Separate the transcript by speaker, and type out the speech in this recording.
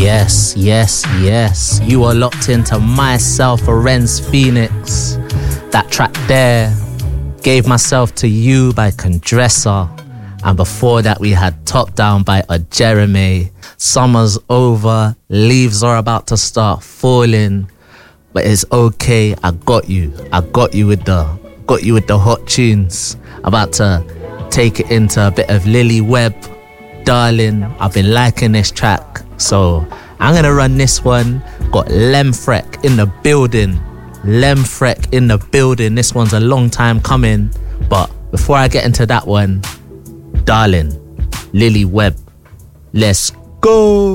Speaker 1: Yes, yes, yes. You are locked into myself, Lorenz Phoenix. That track there, Gave Myself to You by Condressa. And before that, we had Top Down by a Jeremy. Summer's over, leaves are about to start falling. But it's okay, I got you with the hot tunes. About to take it into a bit of Lily Webb. Darling, I've been liking this track, so I'm gonna run this one. Got Lemfrek in the building. This one's a long time coming, but before I get into that one, darling, Lily Webb, let's go.